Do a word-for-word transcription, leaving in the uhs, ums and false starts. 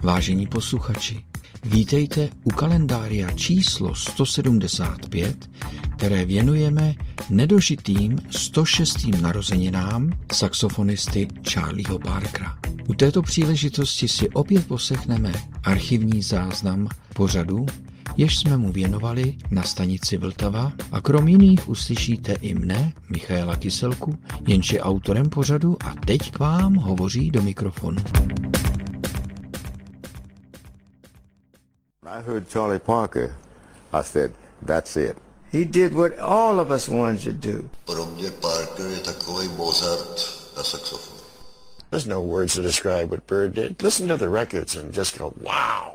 Vážení posluchači, vítejte u kalendária číslo sto sedmdesát pět, které věnujeme nedožitým sto šestým narozeninám saxofonisty Charlieho Parkera. U této příležitosti si opět poslechneme archivní záznam pořadu, jež jsme mu věnovali na stanici Vltava, a krom jiných uslyšíte i mne, Michaela Kyselku, jenž je autorem pořadu a teď k vám hovoří do mikrofonu. I heard Charlie Parker, I said, that's it. He did what all of us wanted to do. Pro mě Parker je takový Mozart na saxofon. There's no words to describe what Bird did. Listen to the records and just go, wow.